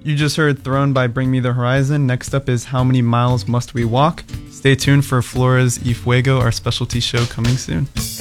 You just heard Throne by Bring Me the Horizon. Next up is How Many Miles Must We Walk? Stay tuned for Flores y Fuego, our specialty show coming soon.